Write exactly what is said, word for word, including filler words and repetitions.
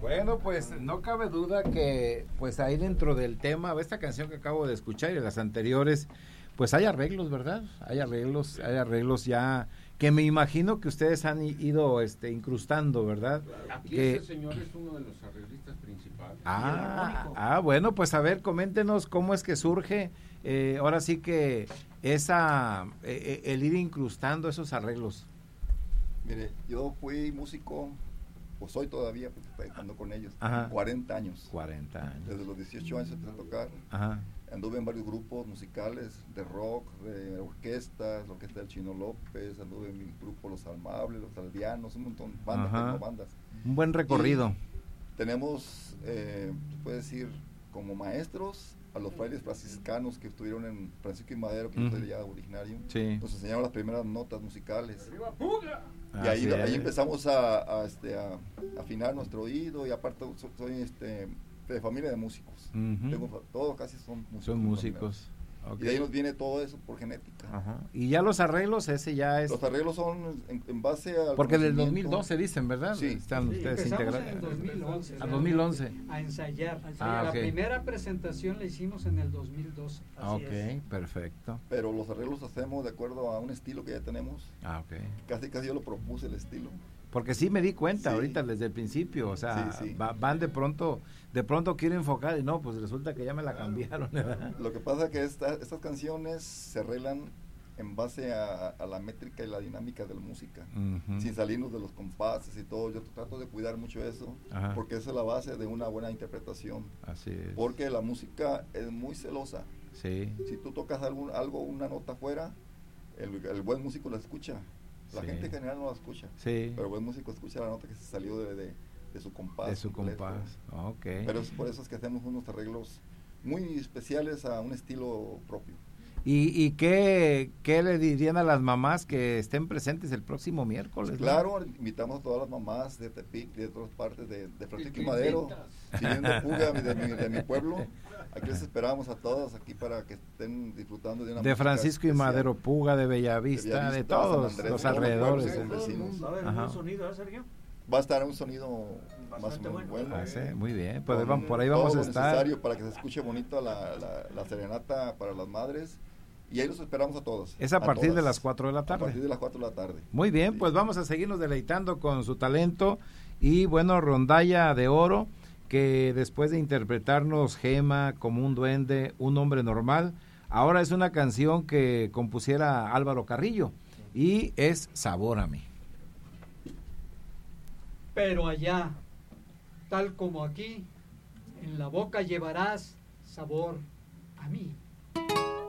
Bueno, pues no cabe duda que pues ahí dentro del tema, esta canción que acabo de escuchar y de las anteriores, pues hay arreglos, ¿verdad? Hay arreglos, hay arreglos ya que me imagino que ustedes han ido este incrustando, ¿verdad? Aquí que... ese señor es uno de los arreglistas principales. Ah, ah, bueno, pues a ver, coméntenos cómo es que surge, eh, ahora sí que esa, eh, el ir incrustando esos arreglos. Mire, yo fui músico, o soy todavía, porque estoy ando con ellos, Ajá. cuarenta años. cuarenta años. Desde los dieciocho años empecé a tocar. Ajá. Anduve en varios grupos musicales, de rock, de orquestas, la orquesta del Chino López, anduve en mi grupo Los Almables, Los Aldeanos, un montón de bandas, Ajá. tecnobandas. Un buen recorrido. Y tenemos, eh, se puede decir, como maestros a los frailes franciscanos que estuvieron en Francisco y Madero, que Uh-huh. yo soy de allá originario. Sí. Nos enseñaron las primeras notas musicales. ¡Arriba, Puga! Y ahí, Así ahí es. empezamos a, a, este, a afinar nuestro oído, y aparte soy, soy este, de familia de músicos. Uh-huh. Tengo, todos casi son músicos. Son músicos. Okay. Y de ahí nos viene todo eso por genética. Ajá. Y ya los arreglos, ese ya es... Los arreglos son en, en base al Porque del dos conocimiento. mil doce dicen, ¿verdad? Sí. Están Sí, ustedes empezamos integrados. en el dos mil once. A dos mil once. A ensayar. Ah, la ok. primera presentación la hicimos en el dos mil doce. Ah, Así ok, es. perfecto. Pero los arreglos hacemos de acuerdo a un estilo que ya tenemos. Ah, ok. Casi casi yo lo propuse el estilo. Porque sí me di cuenta Sí. ahorita desde el principio, o sea, Sí, sí. va- van de pronto, de pronto quiero enfocar y no, pues resulta que ya me la cambiaron, ¿verdad? Lo que pasa es que esta, estas canciones se arreglan en base a, a la métrica y la dinámica de la música, Ujú. sin salirnos de los compases y todo. Yo trato de cuidar mucho eso, Ajá. porque esa es la base de una buena interpretación. Así es. Porque la música es muy celosa. Sí, Si tú tocas algún, algo, una nota afuera, el, el buen músico la escucha. La Sí. gente en general no la escucha, sí, pero el buen músico escucha la nota que se salió de, de, de su compás. de su completo. compás. Ok. Pero es por eso es que hacemos unos arreglos muy especiales a un estilo propio. ¿Y, y qué, qué le dirían a las mamás que estén presentes el próximo miércoles? ¿no? Claro, invitamos a todas las mamás de Tepic, de otras partes, de, de Francisco y Madero, siguiendo Puga, de mi, de mi pueblo. Aquí les esperamos a todas aquí para que estén disfrutando de una De música Francisco y especial. Madero, Puga, de Bellavista, de, Bellavista, todos San Andrés, los todos los alrededores. pueblos, ¿eh? vecinos. Va a haber Ajá. un buen sonido, ¿eh, Sergio? Va a estar un sonido más o Bastante menos bueno. bueno. Ah, sí, muy bien, pues Con vamos, por ahí todo vamos a lo estar. necesario para que se escuche bonito la, la, la serenata para las madres. Y ahí los esperamos a todos. Es a partir de todas. las cuatro de la A tarde. partir de las cuatro de la tarde. Muy bien, Sí. pues vamos a seguirnos deleitando con su talento y bueno, Rondalla de Oro, que después de interpretarnos Gema, Como un duende, Un hombre normal, ahora es una canción que compusiera Álvaro Carrillo y es Sabor a mí. Pero allá, tal como aquí, en la boca llevarás sabor a mí.